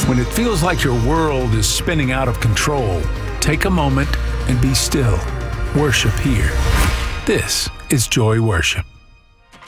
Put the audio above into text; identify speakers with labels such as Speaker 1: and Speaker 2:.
Speaker 1: When it feels like your world is spinning out of control, take a moment and be still. Worship here. This is Joy Worship.